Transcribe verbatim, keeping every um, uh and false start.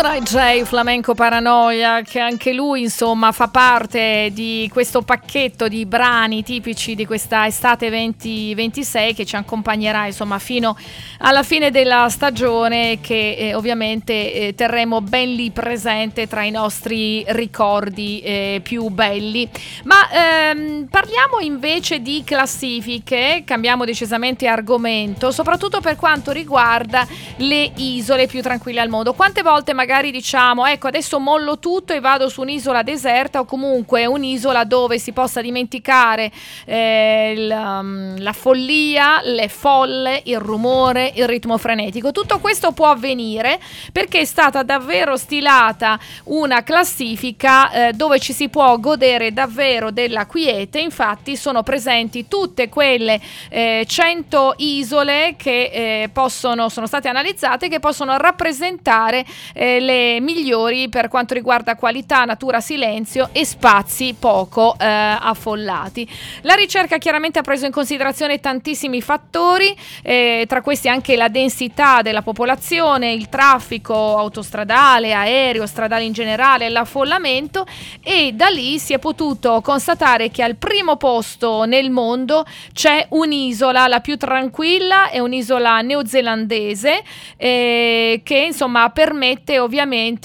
Samurai J, Flamenco Paranoia, che anche lui insomma fa parte di questo pacchetto di brani tipici di questa estate venti ventisei che ci accompagnerà insomma fino alla fine della stagione, che eh, ovviamente eh, terremo ben lì presente tra i nostri ricordi eh, più belli. Ma ehm, parliamo invece di classifiche, cambiamo decisamente argomento, soprattutto per quanto riguarda le isole più tranquille al mondo. Quante volte magari diciamo ecco adesso mollo tutto e vado su un'isola deserta, o comunque un'isola dove si possa dimenticare eh, la, la follia, le folle, il rumore, il ritmo frenetico. Tutto questo può avvenire perché è stata davvero stilata una classifica eh, dove ci si può godere davvero della quiete. Infatti sono presenti tutte quelle eh, cento isole che eh, possono sono state analizzate, che possono rappresentare eh, le migliori per quanto riguarda qualità, natura, silenzio e spazi poco eh, affollati. La ricerca chiaramente ha preso in considerazione tantissimi fattori, eh, tra questi anche la densità della popolazione, il traffico autostradale, aereo, stradale in generale, l'affollamento, e da lì si è potuto constatare che al primo posto nel mondo c'è un'isola, la più tranquilla, è un'isola neozelandese eh, che insomma permette ovviamente